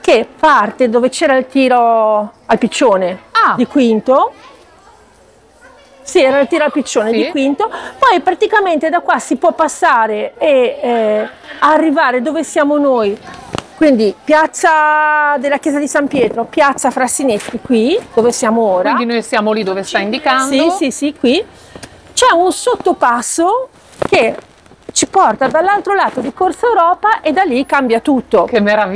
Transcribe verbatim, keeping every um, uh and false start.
che parte dove c'era il tiro al piccione Ah. di Quinto. Sì, era il tiro al piccione Sì. di Quinto, poi praticamente da qua si può passare e eh, arrivare dove siamo noi, quindi piazza della chiesa di San Pietro, piazza Frassinetti qui, dove siamo ora. Quindi noi siamo lì dove sta indicando. Sì, sì, sì, qui. C'è un sottopasso che ci porta dall'altro lato di Corso Europa e da lì cambia tutto. Che meraviglia.